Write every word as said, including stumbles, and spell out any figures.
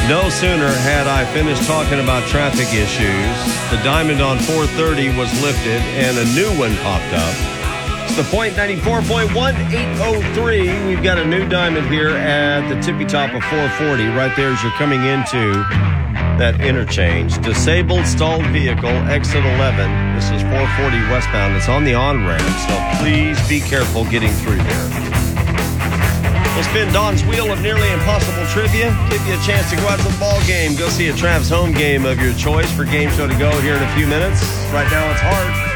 No sooner had I finished talking about traffic issues, the diamond on four thirty was lifted and a new one popped up. It's the Point ninety-four point one, eight oh three. We've got a new diamond here at the tippy top of four forty, right there as you're coming into that interchange. Disabled stalled vehicle, exit eleven. This is four forty westbound. It's on the on-ramp, so please be careful getting through there. We'll spin Don's wheel of nearly impossible trivia, give you a chance to go out to the ball game, go see a Travs home game of your choice for Game Show to Go here in a few minutes. Right now it's hard.